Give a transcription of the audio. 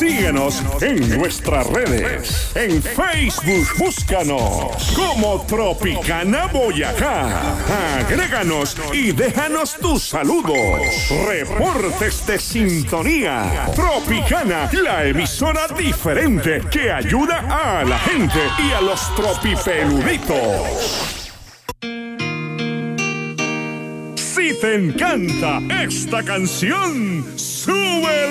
Síguenos en nuestras redes. En Facebook, búscanos como Tropicana Boyacá. Agréganos y déjanos tus saludos. Reportes de sintonía. Tropicana, la emisora diferente que ayuda a la gente y a los tropipeluditos. Si te encanta esta canción, ¡súbela!